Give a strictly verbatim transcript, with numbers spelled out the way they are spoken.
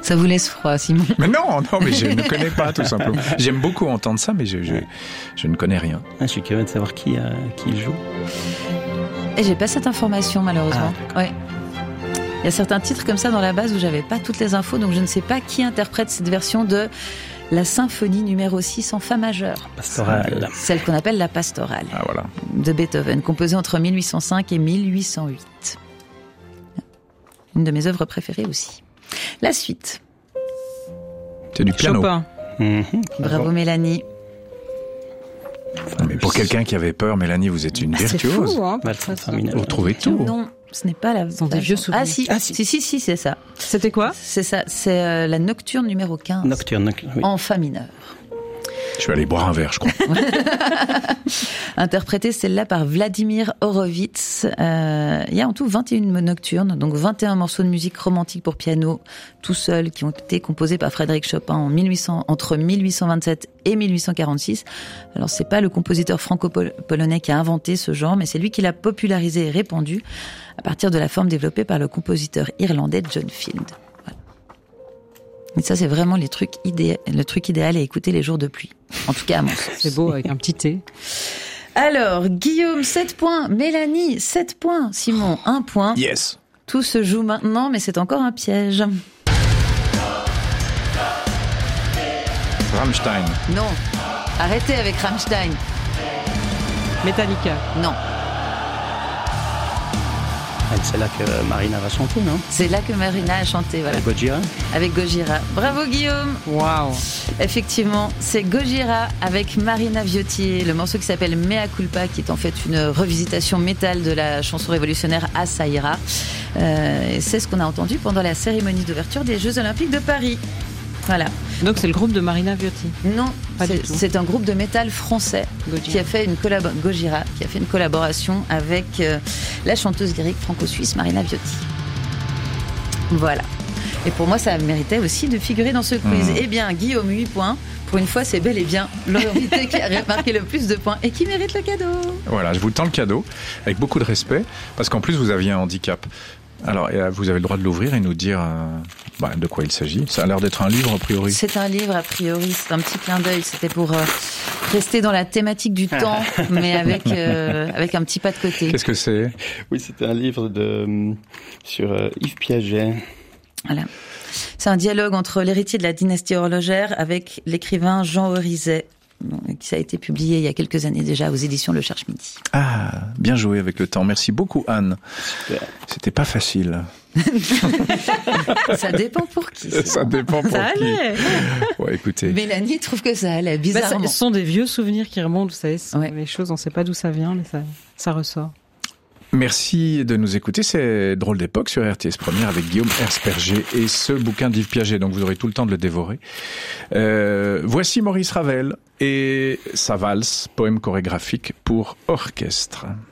Ça vous laisse froid, Simon? Mais non, non, mais je ne connais pas, tout simplement. J'aime beaucoup entendre ça, mais je, je, je ne connais rien. Ah, je suis curieux de savoir qui, euh, qui joue. Et j'ai pas cette information, malheureusement. Ah, ouais. Il y a certains titres comme ça dans la base où j'avais pas toutes les infos, donc je ne sais pas qui interprète cette version de la symphonie numéro six en fa majeur. Pastorale. Celle qu'on appelle la pastorale. Ah, voilà. De Beethoven, composée entre mille huit cent cinq et mille huit cent huit. Une de mes œuvres préférées aussi. La suite. C'est du piano. Chopin. Mmh, Bravo Mélanie. Mais pour quelqu'un qui avait peur, Mélanie, vous êtes une virtuose. C'est fou, hein. Valse terminale. Vous trouvez tout. Non, ce n'est pas la. Ce sont des vieux souvenirs. Ah si, Ah, si. si, si, si, c'est ça. C'était quoi? C'est ça, c'est euh, la nocturne numéro quinze. Nocturne, nocturne, oui. En fa mineur. Je vais aller boire un verre, je crois. Interprétée celle-là par Vladimir Horowitz. Euh, il y a en tout vingt et une nocturnes, donc vingt et un morceaux de musique romantique pour piano, tout seul, qui ont été composés par Frédéric Chopin en mille huit cents, entre mille huit cent vingt-sept et mille huit cent quarante-six. Alors c'est pas le compositeur franco-polonais qui a inventé ce genre, mais c'est lui qui l'a popularisé et répandu à partir de la forme développée par le compositeur irlandais John Field. Et ça, c'est vraiment les trucs idéal, le truc idéal à écouter les jours de pluie. En tout cas, à mon sens. C'est beau avec un petit thé. Alors, Guillaume, sept points. Mélanie, sept points. Simon, un point. Yes. Tout se joue maintenant, mais c'est encore un piège. Rammstein. Non. Arrêtez avec Rammstein. Metallica. Non. C'est là que Marina va chanter, non? C'est là que Marina a chanté, voilà. Avec Gojira. Avec Gojira. Bravo, Guillaume. Waouh. Effectivement, c'est Gojira avec Marina Viotti, le morceau qui s'appelle Mea Culpa, qui est en fait une revisitation métal de la chanson révolutionnaire Asaïra. Euh, c'est ce qu'on a entendu pendant la cérémonie d'ouverture des Jeux Olympiques de Paris. Voilà. Donc c'est le groupe de Marina Viotti. Non, Pas du c'est, tout. c'est un groupe de métal français Gojira. qui a fait une collab- Gojira, qui a fait une collaboration avec euh, la chanteuse lyrique franco-suisse Marina Viotti. Voilà. Et pour moi, ça méritait aussi de figurer dans ce quiz. Mmh. Eh bien, Guillaume, huit points. Pour une fois, c'est bel et bien l'invité qui a marqué le plus de points et qui mérite le cadeau. Voilà, je vous tends le cadeau avec beaucoup de respect, parce qu'en plus, vous aviez un handicap. Alors, vous avez le droit de l'ouvrir et nous dire euh, bah, de quoi il s'agit. Ça a l'air d'être un livre, a priori. C'est un livre, a priori. C'est un petit clin d'œil. C'était pour euh, rester dans la thématique du temps, mais avec, euh, avec un petit pas de côté. Qu'est-ce que c'est? Oui, c'était un livre de, sur euh, Yves Piaget. Voilà. C'est un dialogue entre l'héritier de la dynastie horlogère avec l'écrivain Jean Orizet, qui a été publié il y a quelques années déjà aux éditions Le Cherche-Midi. Ah, bien joué avec le temps. Merci beaucoup, Anne. Super. C'était pas facile. Ça dépend pour qui. Ça, Ça dépend pour Ça qui. allait. Ouais, écoutez. Mélanie trouve que ça allait, Bah, bizarrement. ça- ce sont des vieux souvenirs qui remontent, vous savez. Ce sont Ouais. Les choses, on ne sait pas d'où ça vient, mais ça, ça ressort. Merci de nous écouter. C'est Drôle d'époque sur R T S Première avec Guillaume Hersperger et ce bouquin d'Yves Piaget. Donc vous aurez tout le temps de le dévorer. Euh, voici Maurice Ravel et sa valse, poème chorégraphique pour orchestre.